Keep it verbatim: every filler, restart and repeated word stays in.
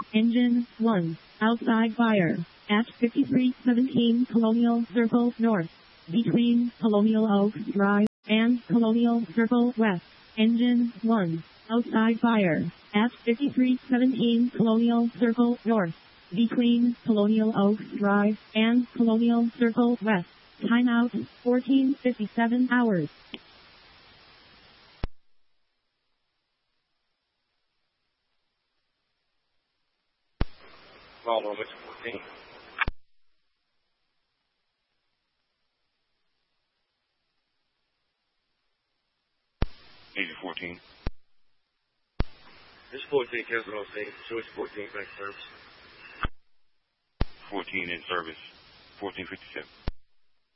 Engine one. Outside fire. At fifty-three seventeen Colonial Circle North. Between Colonial Oaks Drive and Colonial Circle West. Engine one. Outside fire. At fifty-three seventeen Colonial Circle North. Between Colonial Oaks Drive and Colonial Circle West. Timeout, fourteen fifty-seven hours. Call number fourteen. Agent fourteen. This fourteen, cancel on scene. Choice fourteen, back service. fourteen in service. fourteen fifty-seven.